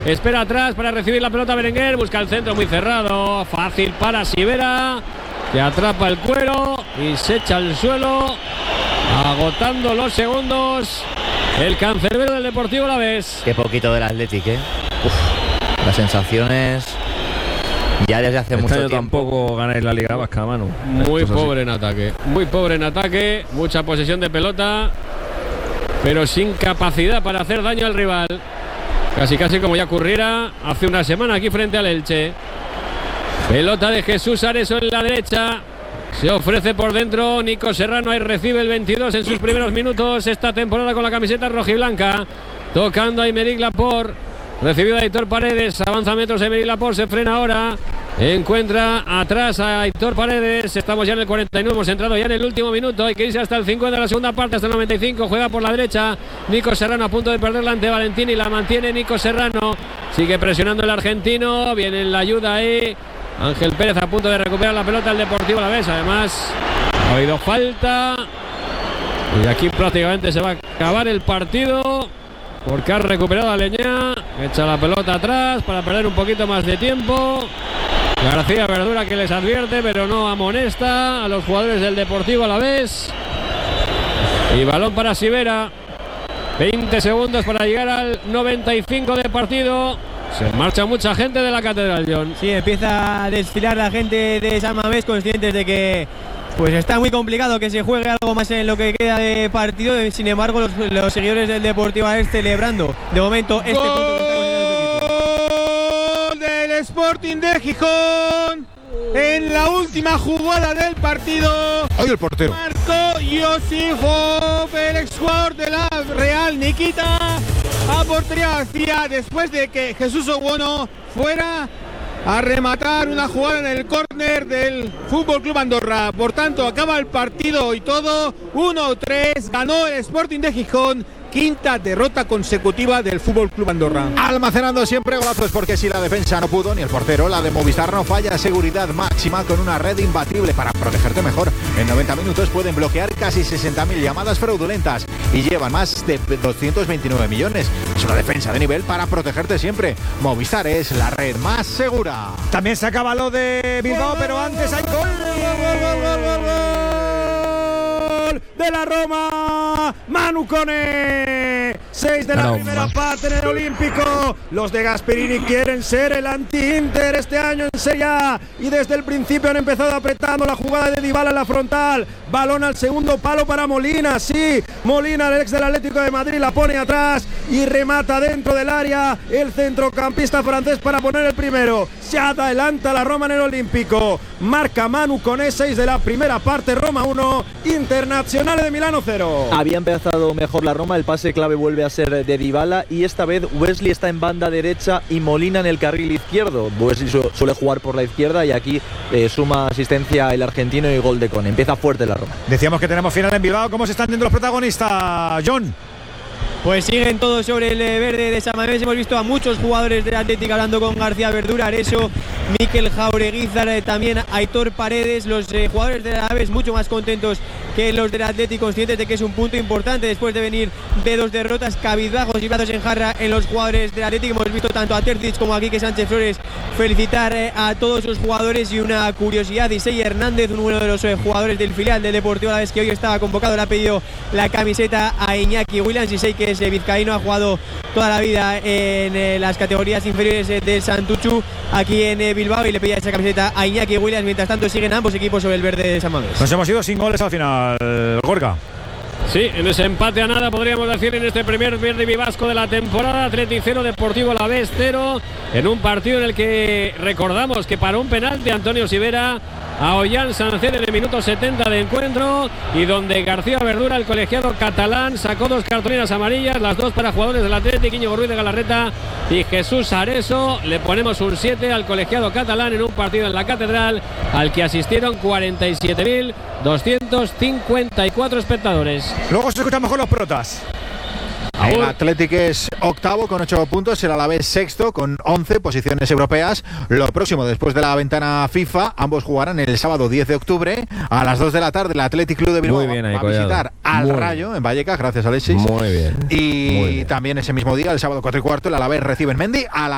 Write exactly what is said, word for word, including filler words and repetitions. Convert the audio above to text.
Espera atrás para recibir la pelota Berenguer. Busca el centro muy cerrado. Fácil para Sivera, que atrapa el cuero y se echa al suelo, agotando los segundos. El cancerbero del Deportivo Alavés. Qué poquito del Athletic, ¿eh? Uf, las sensaciones ya desde hace este mucho año tiempo. Tampoco ganáis la Liga Vasca, Manu. Muy pobre en ataque. Muy pobre en ataque. Mucha posesión de pelota, pero sin capacidad para hacer daño al rival. Casi casi como ya ocurriera hace una semana aquí frente al Elche. Pelota de Jesús Areso en la derecha. Se ofrece por dentro Nico Serrano. Ahí recibe el veintidós en sus primeros minutos esta temporada con la camiseta rojiblanca. Tocando a Aymeric Laporte. Recibido a Aitor Paredes. Avanza metros Aymeric Laporte. Se frena ahora. Encuentra atrás a Aitor Paredes. Estamos ya en el cuarenta y nueve. Hemos entrado ya en el último minuto. Hay que irse hasta el cincuenta de la segunda parte. Hasta el noventa y cinco. Juega por la derecha Nico Serrano, a punto de perderla ante Valentini. La mantiene Nico Serrano. Sigue presionando el argentino. Viene en la ayuda ahí Ángel Pérez, a punto de recuperar la pelota. El Deportivo Alavés. Además ha habido falta. Y aquí prácticamente se va a acabar el partido, porque ha recuperado a Leñá. Echa la pelota atrás para perder un poquito más de tiempo. García Verdura, que les advierte, pero no amonesta a los jugadores del Deportivo Alavés. Y balón para Sivera. veinte segundos para llegar al noventa y cinco de partido. Se marcha mucha gente de la Catedral, John. Sí, empieza a desfilar la gente de San Mamés, conscientes de que pues está muy complicado que se juegue algo más en lo que queda de partido. Sin embargo, los, los seguidores del Deportivo Alavés celebrando de momento este punto que gol del Sporting de Gijón en la última jugada del partido. Ahí el portero Marco Josifov, el exjugador de la Real Nikita, a portería vacía después de que Jesús Oguono fuera a rematar una jugada en el córner del Fútbol Club Andorra. Por tanto, acaba el partido y todo. uno tres, ganó el Sporting de Gijón. Quinta derrota consecutiva del Fútbol Club Andorra. Almacenando siempre golazos, porque si la defensa no pudo, ni el portero, la de Movistar no falla. Seguridad máxima con una red imbatible para protegerte mejor. En noventa minutos pueden bloquear casi sesenta mil llamadas fraudulentas y llevan más de doscientos veintinueve millones. Es una defensa de nivel para protegerte siempre. Movistar es la red más segura. También se acaba lo de Bilbao, pero antes hay gol. Gol, gol, gol, gol, gol, gol de la Roma. Manu Cone. Seis de la Roma. primera parte en el Olímpico. Los de Gasperini quieren ser el anti-Inter este año en Serie A. Y desde el principio han empezado apretando la jugada de Dybala en la frontal. Balón al segundo palo para Molina. Sí, Molina, el ex del Atlético de Madrid, la pone atrás y remata dentro del área el centrocampista francés para poner el primero. Se adelanta la Roma en el Olímpico. Marca Manu Cone, seis de la primera parte. Roma uno, Internacional de Milano cero. Había empezado mejor la Roma, el pase clave vuelve a ser de Dybala y esta vez Wesley está en banda derecha y Molina en el carril izquierdo. Wesley su suele jugar por la izquierda y aquí eh, suma asistencia el argentino y gol de Cone. Empieza fuerte la Roma. Decíamos que tenemos final en Bilbao. ¿Cómo se están yendo los protagonistas, John? Pues siguen todos sobre el verde de San Mamés. Hemos visto a muchos jugadores del Atlético hablando con García Verdura, Areso, Mikel Jaureguizar, eh, también Aitor Paredes. Los eh, jugadores del Alavés mucho más contentos que los del Atlético, conscientes de que es un punto importante después de venir de dos derrotas. Cabizbajos y brazos en jarra en los jugadores del Atlético. Hemos visto tanto a Terzic como a Quique Sánchez Flores felicitar eh, a todos los jugadores. Y una curiosidad, Isei Hernández, uno de los eh, jugadores del filial del Deportivo Alavés que hoy estaba convocado, le ha pedido la camiseta a Iñaki Williams. Isei, que es eh, vizcaíno, ha jugado toda la vida en eh, las categorías inferiores eh, de Santuchu aquí en eh, Bilbao, y le pedía esa camiseta a Iñaki Williams. Mientras tanto siguen ambos equipos sobre el verde de San Mamés. Nos hemos ido sin goles al final, Gorka. Sí, en ese empate a nada podríamos decir en este primer derbi vasco de la temporada. Athletic cero, Deportivo Alavés cero, en un partido en el que recordamos que para un penalti Antonio Sivera a Ollán Sancet en el minuto setenta de encuentro, y donde García Verdura, el colegiado catalán, sacó dos cartulinas amarillas, las dos para jugadores del Athletic, Íñigo Ruiz de Galarreta y Jesús Areso. Le ponemos un siete al colegiado catalán en un partido en la Catedral al que asistieron cuarenta y siete mil doscientos cincuenta y cuatro espectadores. Luego escuchamos con los protas. El Athletic es octavo con ocho puntos, el Alavés sexto con once posiciones europeas. Lo próximo después de la ventana FIFA, ambos jugarán el sábado diez de octubre a las dos de la tarde. El Athletic Club de Bilbao bien ahí, va a visitar al Muy Rayo bien. en Vallecas, gracias Alexis. Muy bien. Y Muy bien. también ese mismo día, el sábado cuatro y cuarto, el Alavés recibe en Mendy a las